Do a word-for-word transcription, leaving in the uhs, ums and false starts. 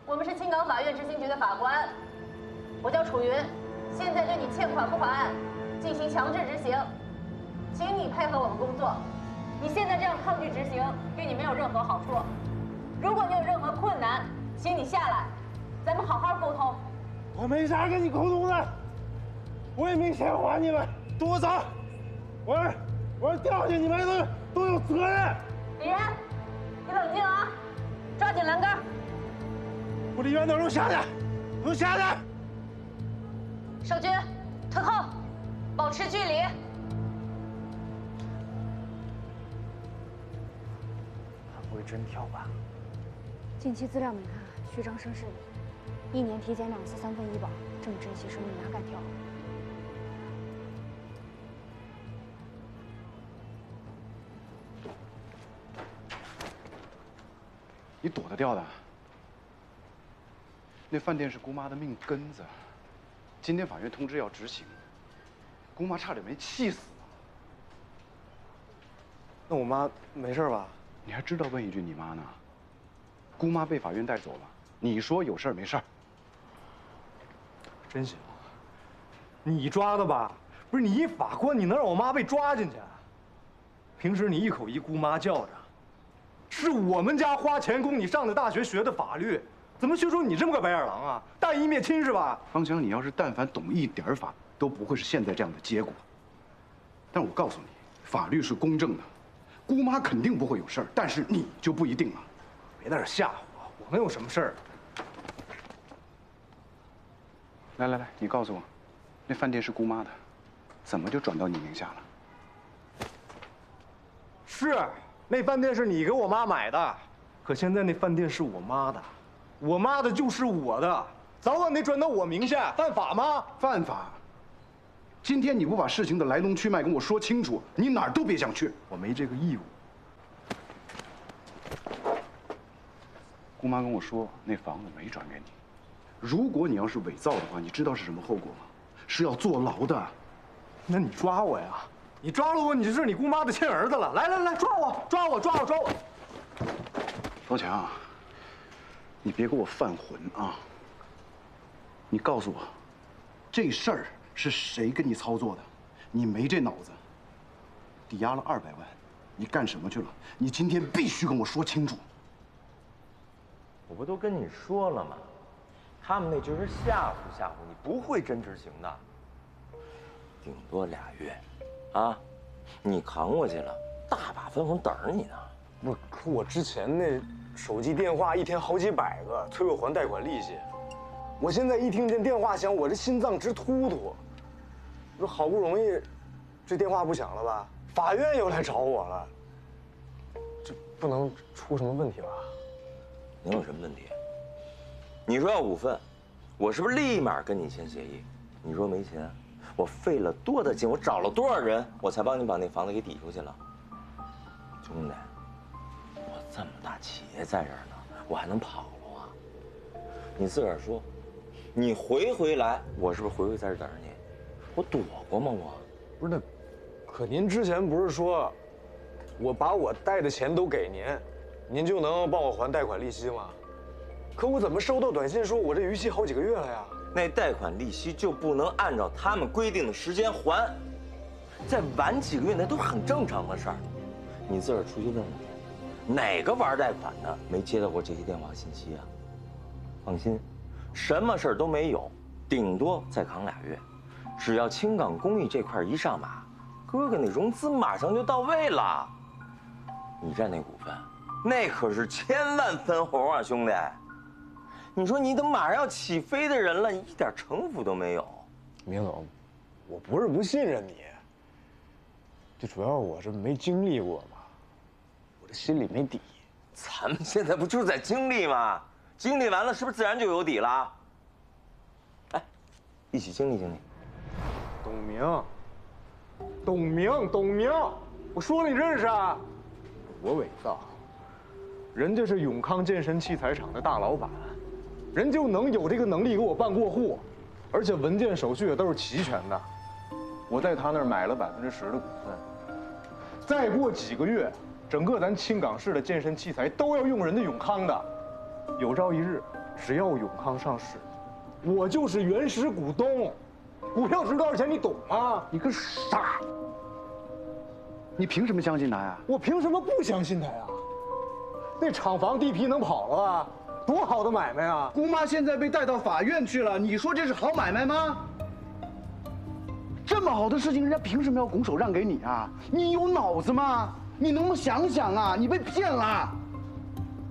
我们是青港法院执行局的法官，我叫楚云，现在对你欠款不还案进行强制执行，请你配合我们工作。你现在这样抗拒执行，对你没有任何好处。如果你有任何困难，请你下来，咱们好好沟通。 我没啥跟你沟通的，我也没钱还你们，跟我走。我要我要掉下你们都都有责任。 李然，你冷静啊，抓紧栏杆。 我离远点，给我下去，给我下去！ 守军，退后，保持距离。 他不会真跳吧？ 近期资料没看，虚张声势的，一年体检两次三份医保，这么珍惜生命哪敢跳？ 你躲得掉的。 那饭店是姑妈的命根子，今天法院通知要执行，姑妈差点没气死。 那我妈没事吧？ 你还知道问一句你妈呢？姑妈被法院带走了，你说有事儿没事儿？ 真行，你抓的吧？不是你一法官，你能让我妈被抓进去？平时你一口一姑妈叫着，是我们家花钱供你上的大学学的法律。 怎么学出你这么个白眼狼啊？大义灭亲是吧？ 方强，你要是但凡懂一点法，都不会是现在这样的结果。但我告诉你，法律是公正的，姑妈肯定不会有事儿，但是你就不一定了。 别在这吓唬我，我能有什么事儿？ 来来来，你告诉我，那饭店是姑妈的，怎么就转到你名下了？ 是，那饭店是你给我妈买的，可现在那饭店是我妈的。 我妈的就是我的，早晚得转到我名下，犯法吗？ 犯法。今天你不把事情的来龙去脉跟我说清楚，你哪儿都别想去。 我没这个义务。 姑妈跟我说，那房子没转给你。如果你要是伪造的话，你知道是什么后果吗？是要坐牢的。 那你抓我呀！你抓了我，你就是你姑妈的亲儿子了。来来来，抓我，抓我，抓我，抓我！ 方强。 你别给我犯浑啊！你告诉我，这事儿是谁跟你操作的？你没这脑子。抵押了二百万，你干什么去了？你今天必须跟我说清楚。 我不都跟你说了吗？他们那就是吓唬吓唬你，不会真执行的。顶多俩月，啊，你扛过去了，大把分红等着你呢。 不是，可我之前那。 手机电话一天好几百个，催我还贷款利息。我现在一听见电话响，我这心脏直突突。我说好不容易，这电话不响了吧？法院又来找我了，这不能出什么问题吧？ 能有什么问题？你说要五份，我是不是立马跟你签协议？你说没钱，我费了多大劲，我找了多少人，我才帮你把那房子给抵出去了。兄弟。 这么大企业在这儿呢，我还能跑了啊？你自个儿说，你回回来，我是不是回回在这等着你？我躲过吗？我不是那，可您之前不是说，我把我贷的钱都给您，您就能帮我还贷款利息吗？可我怎么收到短信说我这逾期好几个月了呀？ 那贷款利息就不能按照他们规定的时间还，再晚几个月那都是很正常的事儿。你自个儿出去问问。 哪个玩贷款的没接到过这些电话信息啊？放心，什么事儿都没有，顶多再扛俩月。只要青港公益这块一上马，哥哥那融资马上就到位了。你占那股份，那可是千万分红啊，兄弟！你说你都马上要起飞的人了，一点城府都没有。 明总，我不是不信任你，就主要我是没经历过嘛。 这心里没底， 咱们现在不就是在经历吗？经历完了，是不是自然就有底了？哎，一起经历经历。 董明，董明，董明，我说了你认识啊？ 我伪造，人家是永康健身器材厂的大老板，人就能有这个能力给我办过户，而且文件手续也都是齐全的。我在他那儿买了百分之十的股份，再过几个月。 整个咱青港市的健身器材都要用人家永康的， 有朝一日，只要永康上市，我就是原始股东。股票值多少钱，你懂吗？ 你个傻！你凭什么相信他呀？ 我凭什么不相信他呀？那厂房地皮能跑了啊？多好的买卖啊！ 姑妈现在被带到法院去了，你说这是好买卖吗？这么好的事情，人家凭什么要拱手让给你啊？你有脑子吗？你能不能想想啊？你被骗了！